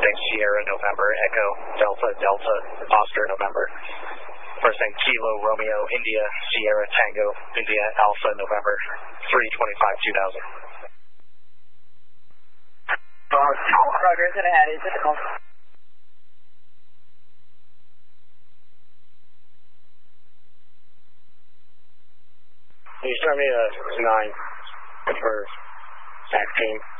thing Sierra November Echo Delta Delta Oscar November. First thing Kilo Romeo India Sierra Tango India Alpha November 325 2000. Roger, head ahead. Is it the call? Can you start me a 9 for SAC team?